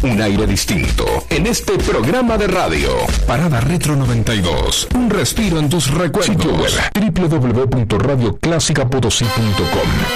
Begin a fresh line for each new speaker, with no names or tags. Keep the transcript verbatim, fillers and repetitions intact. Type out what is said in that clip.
un aire distinto en este programa de radio. Parada Retro noventa y dos, un respiro en tus recuerdos. Sitio web doble u doble u doble u punto radio clásica potosí punto com.